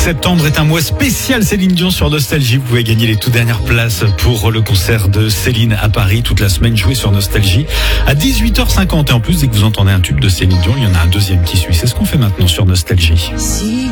Septembre est un mois spécial Céline Dion sur Nostalgie. Vous pouvez gagner les toutes dernières places pour le concert de Céline à Paris toute la semaine, joué sur Nostalgie à 18h50. Et en plus, dès que vous entendez un tube de Céline Dion, il y en a un deuxième qui suit. C'est ce qu'on fait maintenant sur Nostalgie.